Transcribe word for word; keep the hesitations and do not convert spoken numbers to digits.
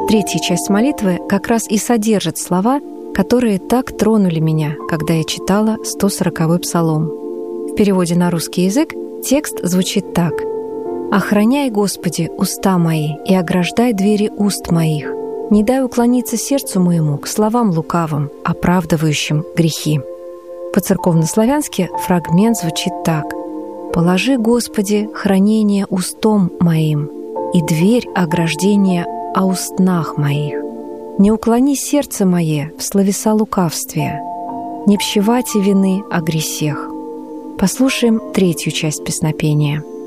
Третья часть молитвы как раз и содержит слова, которые так тронули меня, когда я читала сто сороковой псалом. В переводе на русский язык текст звучит так: «Охраняй, Господи, уста мои, и ограждай двери уст моих. Не дай уклониться сердцу моему к словам лукавым, оправдывающим грехи». По-церковнославянски фрагмент звучит так: «Положи, Господи, хранение устом моим, и дверь ограждения о устнах моих. Не уклони сердце мое в словеса лукавствия, не пщевати вины о гресех». Послушаем третью часть песнопения.